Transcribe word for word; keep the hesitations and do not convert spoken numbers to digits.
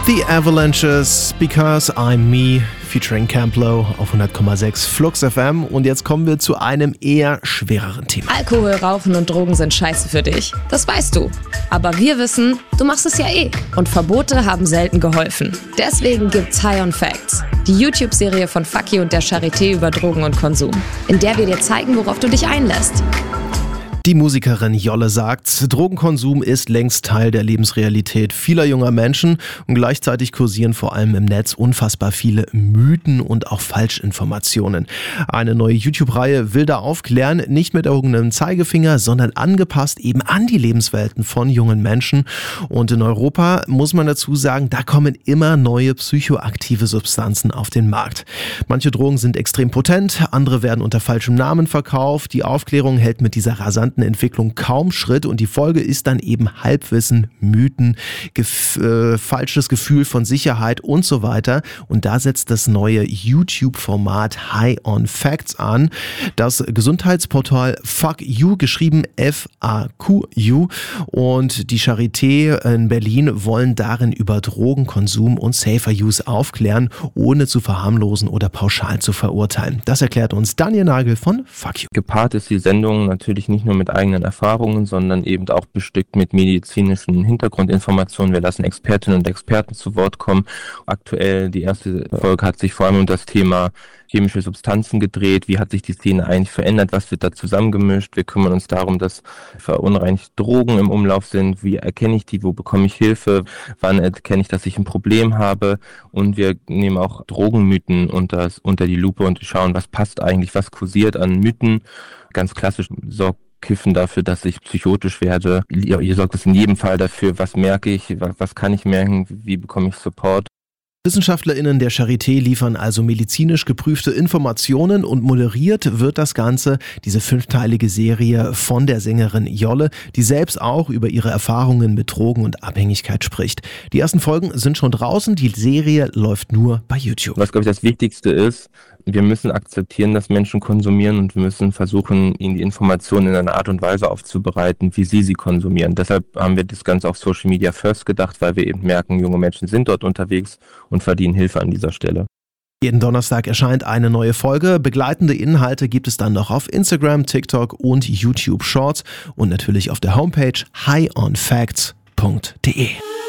The Avalanches, Because I'm Me, featuring Camp Lo auf hundert Komma sechs Flux F M. Und jetzt kommen wir zu einem eher schwereren Thema. Alkohol, Rauchen und Drogen sind scheiße für dich. Das weißt du. Aber wir wissen, du machst es ja eh. Und Verbote haben selten geholfen. Deswegen gibt's High on Facts, die YouTube-Serie von Fucky und der Charité über Drogen und Konsum, in der wir dir zeigen, worauf du dich einlässt. Die Musikerin Jolle sagt, Drogenkonsum ist längst Teil der Lebensrealität vieler junger Menschen und gleichzeitig kursieren vor allem im Netz unfassbar viele Mythen und auch Falschinformationen. Eine neue YouTube-Reihe will da aufklären, nicht mit erhobenem Zeigefinger, sondern angepasst eben an die Lebenswelten von jungen Menschen. Und in Europa muss man dazu sagen, da kommen immer neue psychoaktive Substanzen auf den Markt. Manche Drogen sind extrem potent, andere werden unter falschem Namen verkauft. Die Aufklärung hält mit dieser rasanten Entwicklung kaum Schritt und die Folge ist dann eben Halbwissen, Mythen, gef- äh, falsches Gefühl von Sicherheit und so weiter. Und da setzt das neue YouTube-Format High on Facts an. Das Gesundheitsportal Fuck You, geschrieben F A Q U, und die Charité in Berlin wollen darin über Drogenkonsum und Safer Use aufklären, ohne zu verharmlosen oder pauschal zu verurteilen. Das erklärt uns Daniel Nagel von Fuck You. Gepaart ist die Sendung natürlich nicht nur mit eigenen Erfahrungen, sondern eben auch bestückt mit medizinischen Hintergrundinformationen. Wir lassen Expertinnen und Experten zu Wort kommen. Aktuell, die erste Folge hat sich vor allem um das Thema chemische Substanzen gedreht. Wie hat sich die Szene eigentlich verändert? Was wird da zusammengemischt? Wir kümmern uns darum, dass verunreinigte Drogen im Umlauf sind. Wie erkenne ich die? Wo bekomme ich Hilfe? Wann erkenne ich, dass ich ein Problem habe? Und wir nehmen auch Drogenmythen unter, unter die Lupe und schauen, was passt eigentlich, was kursiert an Mythen. Ganz klassisch sorgt Kiffen dafür, dass ich psychotisch werde. Ihr, ihr sorgt es in jedem Fall dafür, was merke ich, was, was kann ich merken, wie bekomme ich Support. WissenschaftlerInnen der Charité liefern also medizinisch geprüfte Informationen und moderiert wird das Ganze, diese fünfteilige Serie, von der Sängerin Jolle, die selbst auch über ihre Erfahrungen mit Drogen und Abhängigkeit spricht. Die ersten Folgen sind schon draußen, die Serie läuft nur bei YouTube. Was, glaube ich, das Wichtigste ist, wir müssen akzeptieren, dass Menschen konsumieren und wir müssen versuchen, ihnen die Informationen in einer Art und Weise aufzubereiten, wie sie sie konsumieren. Deshalb haben wir das Ganze auf Social Media First gedacht, weil wir eben merken, junge Menschen sind dort unterwegs und verdienen Hilfe an dieser Stelle. Jeden Donnerstag erscheint eine neue Folge. Begleitende Inhalte gibt es dann noch auf Instagram, TikTok und YouTube Shorts und natürlich auf der Homepage high on facts punkt de.